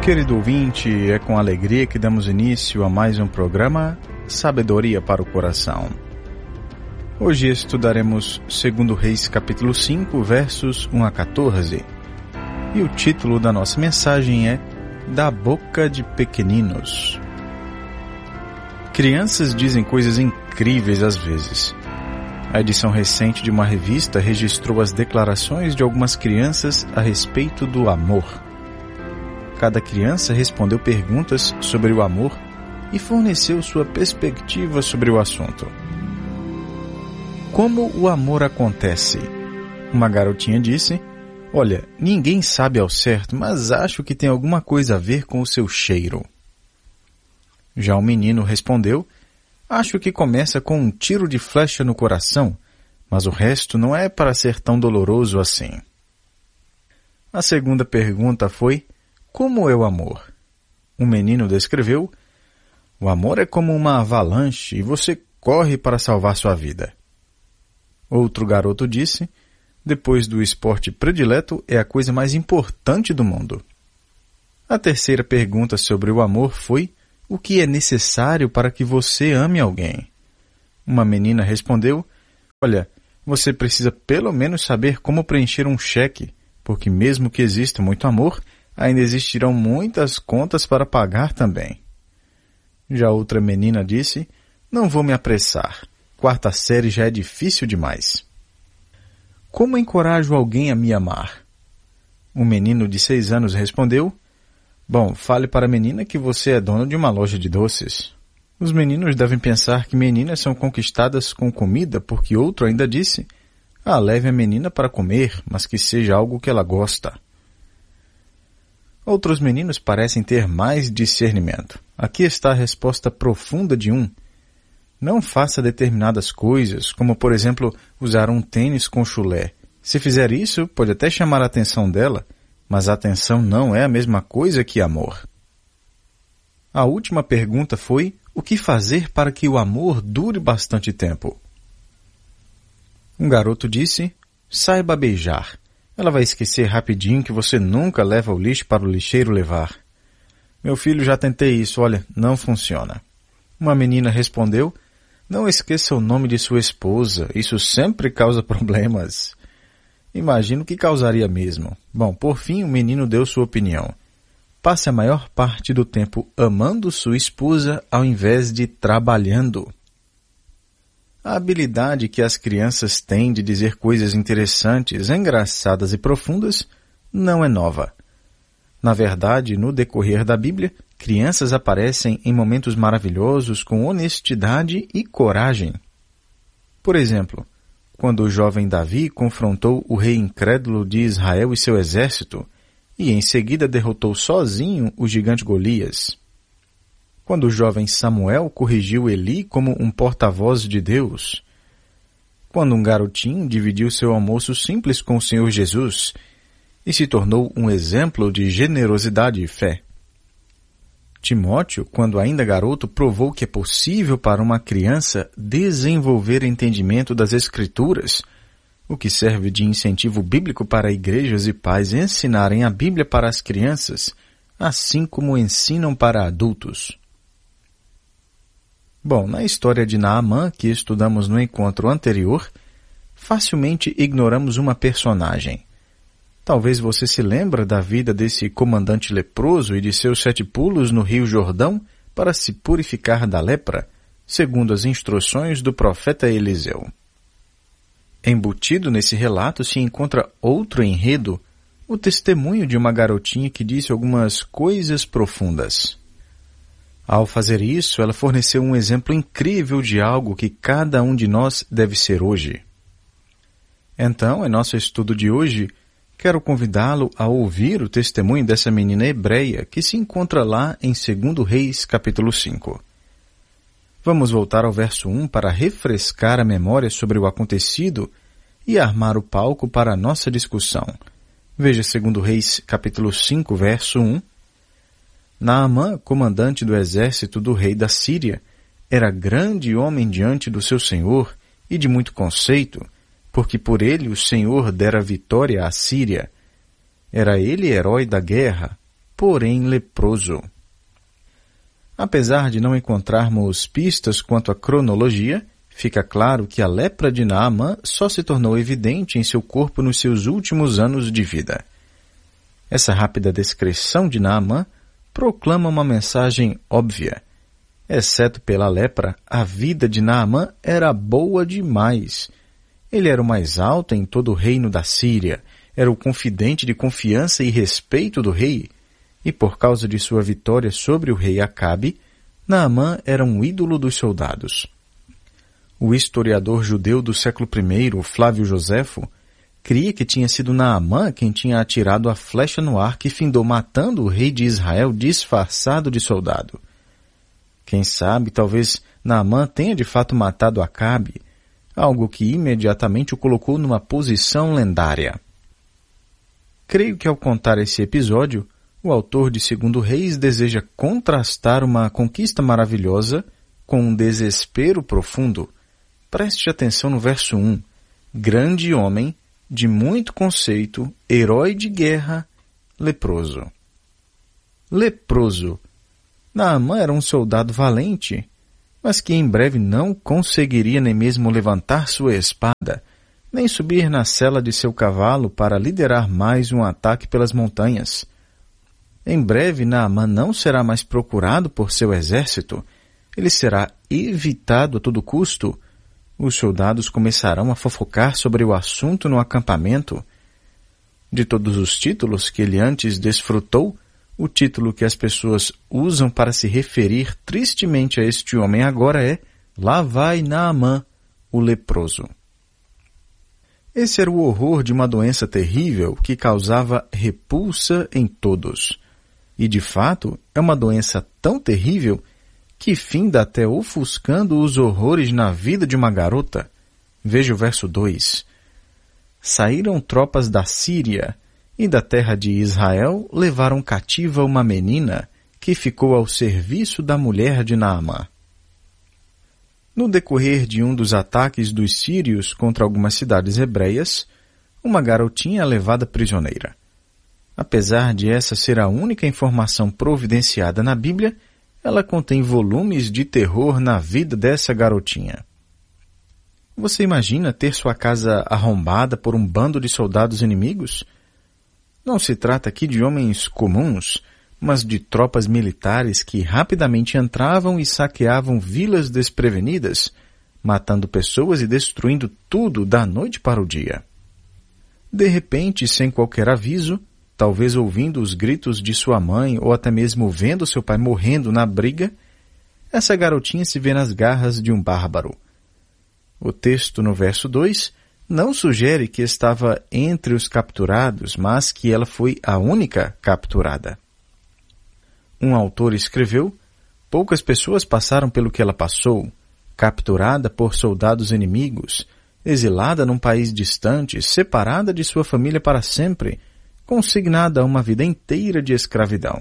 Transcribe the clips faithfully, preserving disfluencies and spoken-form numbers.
Querido ouvinte, é com alegria que damos início a mais um programa Sabedoria para o Coração. Hoje estudaremos segundo Reis capítulo cinco, versos um a quatorze. E o título da nossa mensagem é Da Boca de Pequeninos. Crianças dizem coisas incríveis às vezes. A edição recente de uma revista registrou as declarações de algumas crianças a respeito do amor. Cada criança respondeu perguntas sobre o amor e forneceu sua perspectiva sobre o assunto. Como o amor acontece? Uma garotinha disse: "Olha, ninguém sabe ao certo, mas acho que tem alguma coisa a ver com o seu cheiro." Já o menino respondeu: "Acho que começa com um tiro de flecha no coração, mas o resto não é para ser tão doloroso assim." A segunda pergunta foi: "Como é o amor?" O menino descreveu: "O amor é como uma avalanche e você corre para salvar sua vida." Outro garoto disse: "Depois do esporte predileto, é a coisa mais importante do mundo." A terceira pergunta sobre o amor foi: "O que é necessário para que você ame alguém?" Uma menina respondeu: "Olha, você precisa pelo menos saber como preencher um cheque, porque mesmo que exista muito amor, ainda existirão muitas contas para pagar também." Já outra menina disse: "Não vou me apressar. Quarta série já é difícil demais." Como encorajo alguém a me amar? Um menino de seis anos respondeu: "Bom, fale para a menina que você é dono de uma loja de doces." Os meninos devem pensar que meninas são conquistadas com comida, porque outro ainda disse: "Ah, leve a menina para comer, mas que seja algo que ela gosta." Outros meninos parecem ter mais discernimento. Aqui está a resposta profunda de um: "Não faça determinadas coisas, como por exemplo, usar um tênis com chulé. Se fizer isso, pode até chamar a atenção dela, mas a atenção não é a mesma coisa que amor." A última pergunta foi: "O que fazer para que o amor dure bastante tempo?" Um garoto disse: "Saiba beijar. Ela vai esquecer rapidinho que você nunca leva o lixo para o lixeiro levar." "Meu filho, já tentei isso, olha, não funciona." Uma menina respondeu: "Não esqueça o nome de sua esposa, isso sempre causa problemas." Imagino que causaria mesmo. Bom, por fim, o menino deu sua opinião: "Passe a maior parte do tempo amando sua esposa ao invés de trabalhando." A habilidade que as crianças têm de dizer coisas interessantes, engraçadas e profundas não é nova. Na verdade, no decorrer da Bíblia, crianças aparecem em momentos maravilhosos com honestidade e coragem. Por exemplo, quando o jovem Davi confrontou o rei incrédulo de Israel e seu exército, e em seguida derrotou sozinho o gigante Golias. Quando o jovem Samuel corrigiu Eli como um porta-voz de Deus. Quando um garotinho dividiu seu almoço simples com o Senhor Jesus e se tornou um exemplo de generosidade e fé. Timóteo, quando ainda garoto, provou que é possível para uma criança desenvolver entendimento das Escrituras, o que serve de incentivo bíblico para igrejas e pais ensinarem a Bíblia para as crianças, assim como ensinam para adultos. Bom, na história de Naamã, que estudamos no encontro anterior, facilmente ignoramos uma personagem. Talvez você se lembre da vida desse comandante leproso e de seus sete pulos no Rio Jordão para se purificar da lepra, segundo as instruções do profeta Eliseu. Embutido nesse relato se encontra outro enredo, o testemunho de uma garotinha que disse algumas coisas profundas. Ao fazer isso, ela forneceu um exemplo incrível de algo que cada um de nós deve ser hoje. Então, em nosso estudo de hoje, quero convidá-lo a ouvir o testemunho dessa menina hebreia que se encontra lá em segundo Reis, capítulo cinco. Vamos voltar ao verso um para refrescar a memória sobre o acontecido e armar o palco para a nossa discussão. Veja segundo Reis, capítulo cinco, verso um. Naamã, comandante do exército do rei da Síria, era grande homem diante do seu senhor e de muito conceito, porque por ele o Senhor dera vitória à Síria. Era ele herói da guerra, porém leproso. Apesar de não encontrarmos pistas quanto à cronologia, fica claro que a lepra de Naamã só se tornou evidente em seu corpo nos seus últimos anos de vida. Essa rápida descrição de Naamã proclama uma mensagem óbvia. Exceto pela lepra, a vida de Naamã era boa demais. Ele era o mais alto em todo o reino da Síria, era o confidente de confiança e respeito do rei, e por causa de sua vitória sobre o rei Acabe, Naamã era um ídolo dos soldados. O historiador judeu do século primeiro, Flávio Joséfo, cria que tinha sido Naamã quem tinha atirado a flecha no ar que findou matando o rei de Israel disfarçado de soldado. Quem sabe, talvez Naamã tenha de fato matado Acabe, algo que imediatamente o colocou numa posição lendária. Creio que ao contar esse episódio, o autor de Segundo Reis deseja contrastar uma conquista maravilhosa com um desespero profundo. Preste atenção no verso um. Grande homem, de muito conceito, herói de guerra, leproso. Leproso. Naamã era um soldado valente, mas que em breve não conseguiria nem mesmo levantar sua espada, nem subir na sela de seu cavalo para liderar mais um ataque pelas montanhas. Em breve, Naamã não será mais procurado por seu exército, ele será evitado a todo custo. Os soldados começarão a fofocar sobre o assunto no acampamento. De todos os títulos que ele antes desfrutou, o título que as pessoas usam para se referir tristemente a este homem agora é Lá vai Naamã, o leproso. Esse era o horror de uma doença terrível que causava repulsa em todos. E, de fato, é uma doença tão terrível que finda até ofuscando os horrores na vida de uma garota. Veja o verso dois. Saíram tropas da Síria e da terra de Israel levaram cativa uma menina que ficou ao serviço da mulher de Naamã. No decorrer de um dos ataques dos sírios contra algumas cidades hebreias, uma garotinha é levada prisioneira. Apesar de essa ser a única informação providenciada na Bíblia, ela contém volumes de terror na vida dessa garotinha. Você imagina ter sua casa arrombada por um bando de soldados inimigos? Não se trata aqui de homens comuns, mas de tropas militares que rapidamente entravam e saqueavam vilas desprevenidas, matando pessoas e destruindo tudo da noite para o dia. De repente, sem qualquer aviso, talvez ouvindo os gritos de sua mãe ou até mesmo vendo seu pai morrendo na briga, essa garotinha se vê nas garras de um bárbaro. O texto no verso dois não sugere que estava entre os capturados, mas que ela foi a única capturada. Um autor escreveu, poucas pessoas passaram pelo que ela passou, capturada por soldados inimigos, exilada num país distante, separada de sua família para sempre, consignada a uma vida inteira de escravidão.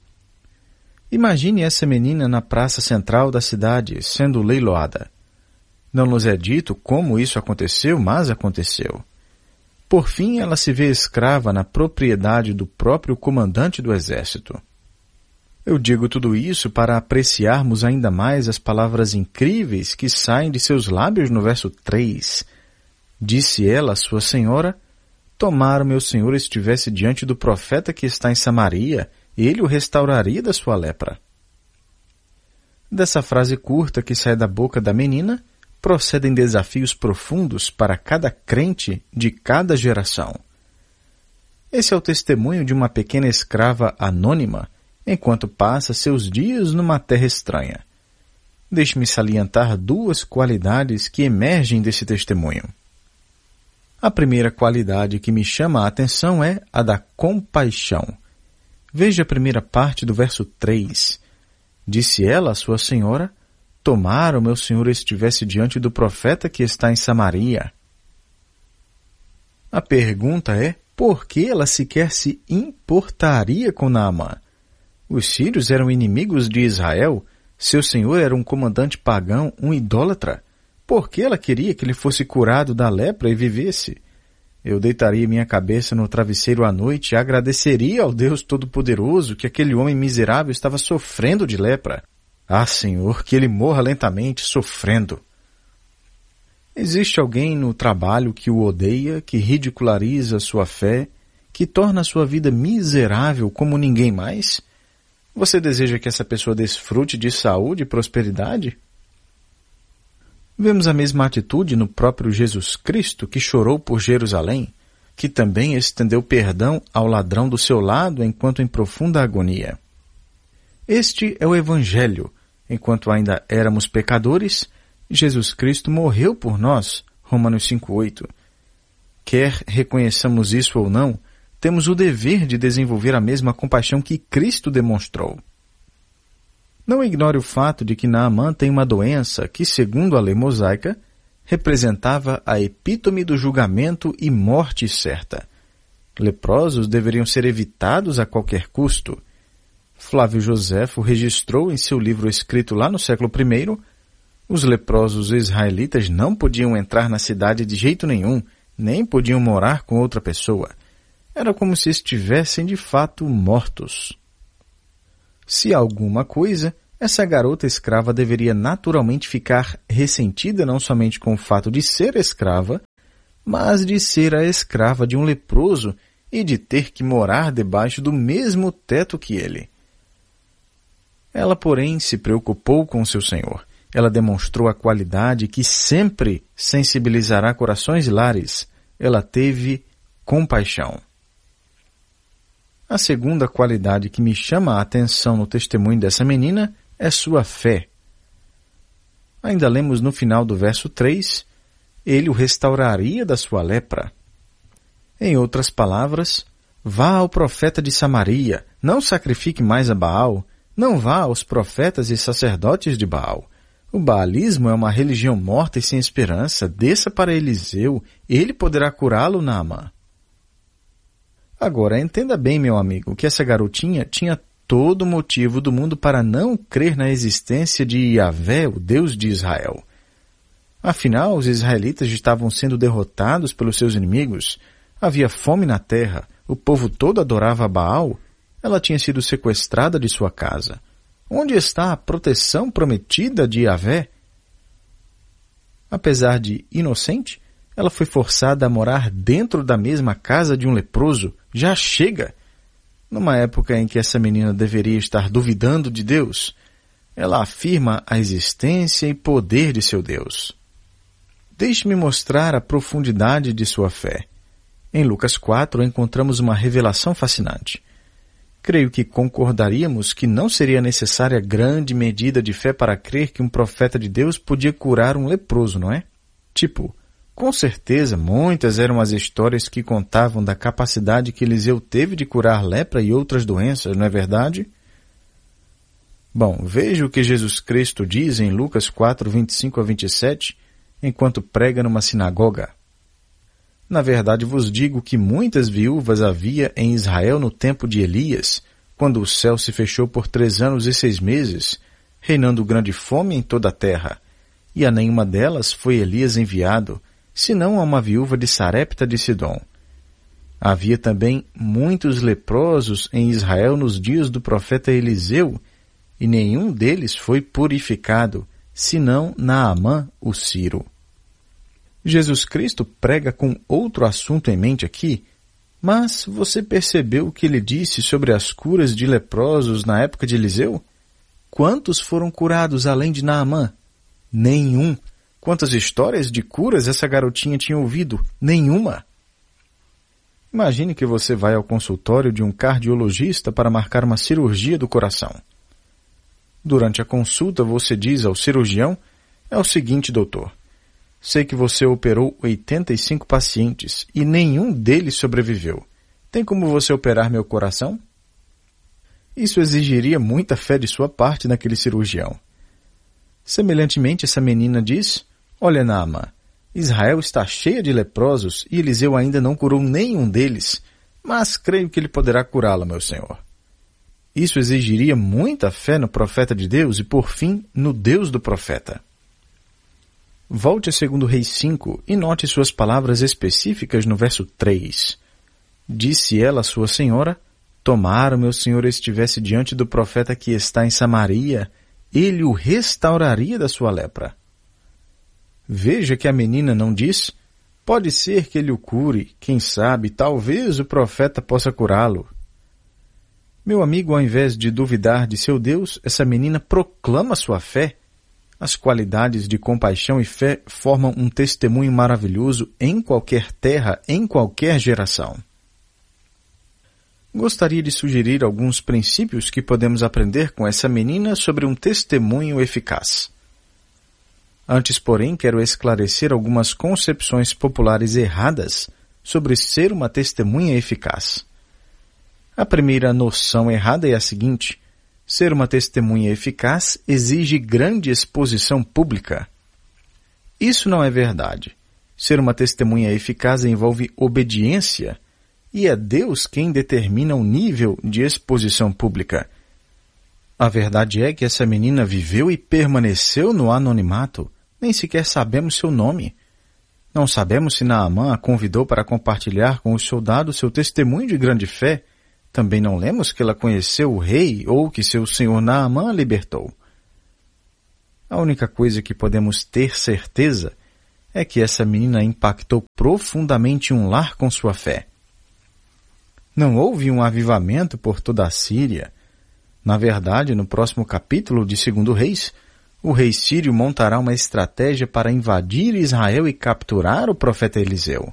Imagine essa menina na praça central da cidade, sendo leiloada. Não nos é dito como isso aconteceu, mas aconteceu. Por fim, ela se vê escrava na propriedade do próprio comandante do exército. Eu digo tudo isso para apreciarmos ainda mais as palavras incríveis que saem de seus lábios no verso três. Disse ela, sua senhora, tomara meu senhor estivesse diante do profeta que está em Samaria, ele o restauraria da sua lepra. Dessa frase curta que sai da boca da menina, procedem desafios profundos para cada crente de cada geração. Esse é o testemunho de uma pequena escrava anônima, enquanto passa seus dias numa terra estranha. Deixe-me salientar duas qualidades que emergem desse testemunho. A primeira qualidade que me chama a atenção é a da compaixão. Veja a primeira parte do verso três. Disse ela, sua senhora, tomara o meu senhor estivesse diante do profeta que está em Samaria. A pergunta é, por que ela sequer se importaria com Naamã? Os sírios eram inimigos de Israel, seu senhor era um comandante pagão, um idólatra. Por que ela queria que ele fosse curado da lepra e vivesse? Eu deitaria minha cabeça no travesseiro à noite e agradeceria ao Deus Todo-Poderoso que aquele homem miserável estava sofrendo de lepra. Ah, Senhor, que ele morra lentamente, sofrendo. Existe alguém no trabalho que o odeia, que ridiculariza sua fé, que torna a sua vida miserável como ninguém mais? Você deseja que essa pessoa desfrute de saúde e prosperidade? Vemos a mesma atitude no próprio Jesus Cristo, que chorou por Jerusalém, que também estendeu perdão ao ladrão do seu lado enquanto em profunda agonia. Este é o Evangelho. Enquanto ainda éramos pecadores, Jesus Cristo morreu por nós, Romanos cinco, oito. Quer reconheçamos isso ou não, temos o dever de desenvolver a mesma compaixão que Cristo demonstrou. Não ignore o fato de que Naamã tem uma doença que, segundo a lei mosaica, representava a epítome do julgamento e morte certa. Leprosos deveriam ser evitados a qualquer custo. Flávio Joséfo registrou em seu livro escrito lá no século primeiro, os leprosos israelitas não podiam entrar na cidade de jeito nenhum, nem podiam morar com outra pessoa. Era como se estivessem de fato mortos. Se alguma coisa, essa garota escrava deveria naturalmente ficar ressentida não somente com o fato de ser escrava, mas de ser a escrava de um leproso e de ter que morar debaixo do mesmo teto que ele. Ela, porém, se preocupou com seu Senhor. Ela demonstrou a qualidade que sempre sensibilizará corações e lares. Ela teve compaixão. A segunda qualidade que me chama a atenção no testemunho dessa menina é sua fé. Ainda lemos no final do verso três, ele o restauraria da sua lepra. Em outras palavras, vá ao profeta de Samaria, não sacrifique mais a Baal, não vá aos profetas e sacerdotes de Baal. O baalismo é uma religião morta e sem esperança, desça para Eliseu, ele poderá curá-lo, Naamã. Agora, entenda bem, meu amigo, que essa garotinha tinha todo o motivo do mundo para não crer na existência de Yahvé, o Deus de Israel. Afinal, os israelitas estavam sendo derrotados pelos seus inimigos, havia fome na terra, o povo todo adorava Baal, ela tinha sido sequestrada de sua casa. Onde está a proteção prometida de Yahvé? Apesar de inocente, ela foi forçada a morar dentro da mesma casa de um leproso. Já chega! Numa época em que essa menina deveria estar duvidando de Deus, ela afirma a existência e poder de seu Deus. Deixe-me mostrar a profundidade de sua fé. Em Lucas quatro encontramos uma revelação fascinante. Creio que concordaríamos que não seria necessária grande medida de fé para crer que um profeta de Deus podia curar um leproso, não é? Tipo, com certeza muitas eram as histórias que contavam da capacidade que Eliseu teve de curar lepra e outras doenças, não é verdade? Bom, veja o que Jesus Cristo diz em Lucas quatro, vinte e cinco a vinte e sete, enquanto prega numa sinagoga. Na verdade vos digo que muitas viúvas havia em Israel no tempo de Elias, quando o céu se fechou por três anos e seis meses, reinando grande fome em toda a terra, e a nenhuma delas foi Elias enviado, senão a uma viúva de Sarepta de Sidom. Havia também muitos leprosos em Israel nos dias do profeta Eliseu, e nenhum deles foi purificado, senão Naamã, o Ciro. Jesus Cristo prega com outro assunto em mente aqui, mas você percebeu o que ele disse sobre as curas de leprosos na época de Eliseu? Quantos foram curados além de Naamã? Nenhum. Quantas histórias de curas essa garotinha tinha ouvido? Nenhuma. Imagine que você vai ao consultório de um cardiologista para marcar uma cirurgia do coração. Durante a consulta você diz ao cirurgião, é o seguinte, doutor, sei que você operou oitenta e cinco pacientes e nenhum deles sobreviveu. Tem como você operar meu coração? Isso exigiria muita fé de sua parte naquele cirurgião. Semelhantemente, essa menina diz, olha, Naamã, Israel está cheia de leprosos e Eliseu ainda não curou nenhum deles, mas creio que ele poderá curá-la, meu senhor. Isso exigiria muita fé no profeta de Deus e, por fim, no Deus do profeta. Volte a segundo Reis cinco e note suas palavras específicas no verso três. Disse ela à sua senhora: tomara meu senhor estivesse diante do profeta que está em Samaria, ele o restauraria da sua lepra. Veja que a menina não diz: pode ser que ele o cure, quem sabe, talvez o profeta possa curá-lo. Meu amigo, ao invés de duvidar de seu Deus, essa menina proclama sua fé. As qualidades de compaixão e fé formam um testemunho maravilhoso em qualquer terra, em qualquer geração. Gostaria de sugerir alguns princípios que podemos aprender com essa menina sobre um testemunho eficaz. Antes, porém, quero esclarecer algumas concepções populares erradas sobre ser uma testemunha eficaz. A primeira noção errada é a seguinte: ser uma testemunha eficaz exige grande exposição pública. Isso não é verdade. Ser uma testemunha eficaz envolve obediência, e é Deus quem determina o nível de exposição pública. A verdade é que essa menina viveu e permaneceu no anonimato. Nem sequer sabemos seu nome. Não sabemos se Naamã a convidou para compartilhar com os soldados seu testemunho de grande fé. Também não lemos que ela conheceu o rei ou que seu senhor Naamã a libertou. A única coisa que podemos ter certeza é que essa menina impactou profundamente um lar com sua fé. Não houve um avivamento por toda a Síria. Na verdade, no próximo capítulo de segundo Reis, o rei sírio montará uma estratégia para invadir Israel e capturar o profeta Eliseu.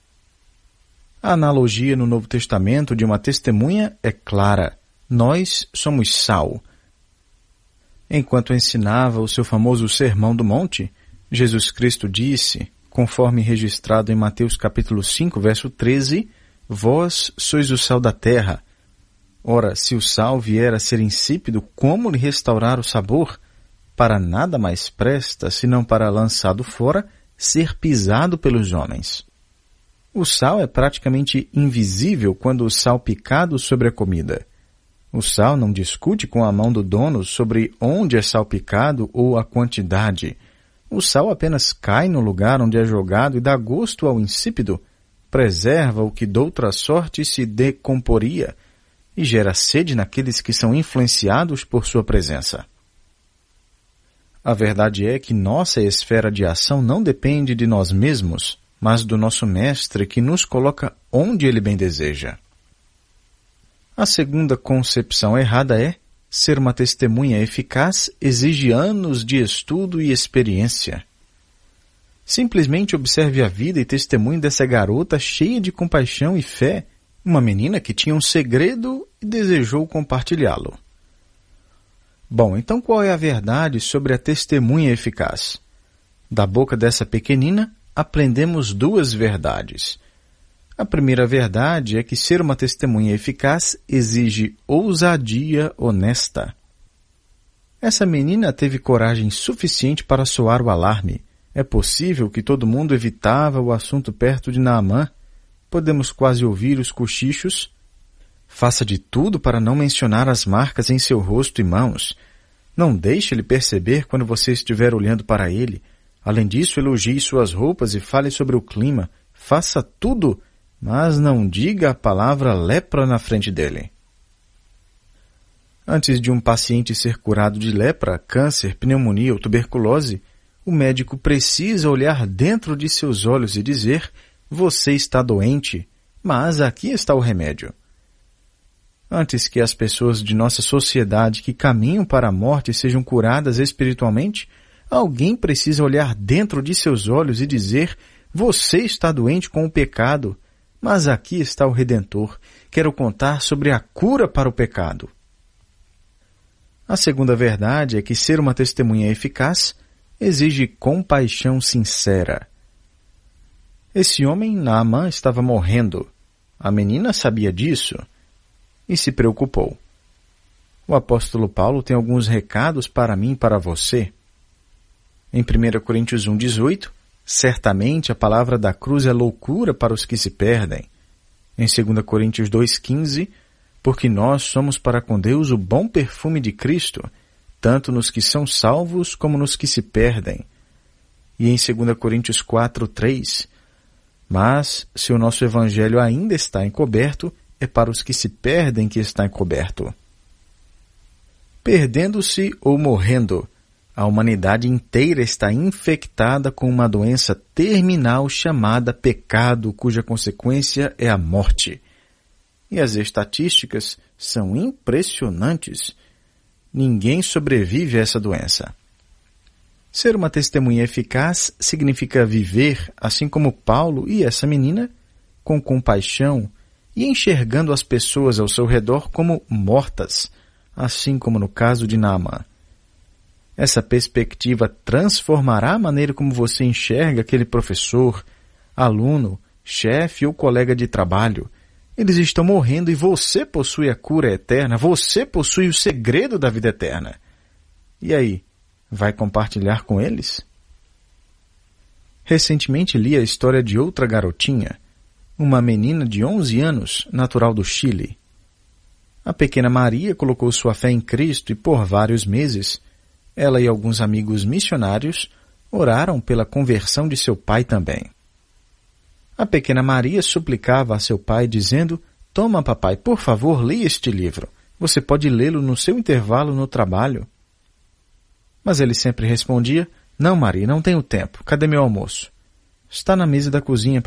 A analogia no Novo Testamento de uma testemunha é clara. Nós somos sal. Enquanto ensinava o seu famoso Sermão do Monte, Jesus Cristo disse, conforme registrado em Mateus capítulo cinco, verso treze, vós sois o sal da terra. Ora, se o sal vier a ser insípido, como lhe restaurar o sabor? Para nada mais presta, senão para, lançado fora, ser pisado pelos homens. O sal é praticamente invisível quando salpicado sobre a comida. O sal não discute com a mão do dono sobre onde é salpicado ou a quantidade. O sal apenas cai no lugar onde é jogado e dá gosto ao insípido, preserva o que doutra sorte se decomporia e gera sede naqueles que são influenciados por sua presença. A verdade é que nossa esfera de ação não depende de nós mesmos, mas do nosso Mestre que nos coloca onde Ele bem deseja. A segunda concepção errada é: ser uma testemunha eficaz exige anos de estudo e experiência. Simplesmente observe a vida e testemunho dessa garota cheia de compaixão e fé, uma menina que tinha um segredo e desejou compartilhá-lo. Bom, então qual é a verdade sobre a testemunha eficaz? Da boca dessa pequenina, aprendemos duas verdades. A primeira verdade é que ser uma testemunha eficaz exige ousadia honesta. Essa menina teve coragem suficiente para soar o alarme. É possível que todo mundo evitava o assunto perto de Naamã. Podemos quase ouvir os cochichos. Faça de tudo para não mencionar as marcas em seu rosto e mãos. Não deixe ele perceber quando você estiver olhando para ele. Além disso, elogie suas roupas e fale sobre o clima. Faça tudo, mas não diga a palavra lepra na frente dele. Antes de um paciente ser curado de lepra, câncer, pneumonia ou tuberculose, o médico precisa olhar dentro de seus olhos e dizer: você está doente, mas aqui está o remédio. Antes que as pessoas de nossa sociedade que caminham para a morte sejam curadas espiritualmente, alguém precisa olhar dentro de seus olhos e dizer: você está doente com o pecado, mas aqui está o Redentor. Quero contar sobre a cura para o pecado. A segunda verdade é que ser uma testemunha eficaz exige compaixão sincera. Esse homem, Naamã, estava morrendo. A menina sabia disso e se preocupou. O apóstolo Paulo tem alguns recados para mim e para você. Em primeira Coríntios um, dezoito, certamente a palavra da cruz é loucura para os que se perdem. Em segunda Coríntios dois, quinze, porque nós somos para com Deus o bom perfume de Cristo, tanto nos que são salvos como nos que se perdem. E em dois Coríntios quatro, três, mas se o nosso evangelho ainda está encoberto, é para os que se perdem que está encoberto. Perdendo-se ou morrendo, a humanidade inteira está infectada com uma doença terminal chamada pecado, cuja consequência é a morte. E as estatísticas são impressionantes. Ninguém sobrevive a essa doença. Ser uma testemunha eficaz significa viver, assim como Paulo e essa menina, com compaixão e enxergando as pessoas ao seu redor como mortas, assim como no caso de Naamã. Essa perspectiva transformará a maneira como você enxerga aquele professor, aluno, chefe ou colega de trabalho. Eles estão morrendo e você possui a cura eterna, você possui o segredo da vida eterna. E aí, vai compartilhar com eles? Recentemente li a história de outra garotinha, uma menina de onze anos, natural do Chile. A pequena Maria colocou sua fé em Cristo e por vários meses, ela e alguns amigos missionários oraram pela conversão de seu pai também. A pequena Maria suplicava a seu pai dizendo: "Toma, papai, por favor, leia este livro. Você pode lê-lo no seu intervalo no trabalho." Mas ele sempre respondia: "Não, Maria, não tenho tempo. Cadê meu almoço?" "Está na mesa da cozinha,